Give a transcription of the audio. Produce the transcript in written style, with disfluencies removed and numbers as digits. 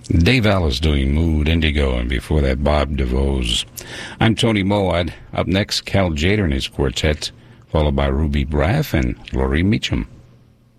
Dave Ellis doing Mood Indigo, and before that, Bob DeVos. I'm Tony Moad. Up next, Cal Jader and his quartet, followed by Ruby Braff and Laurie Meacham.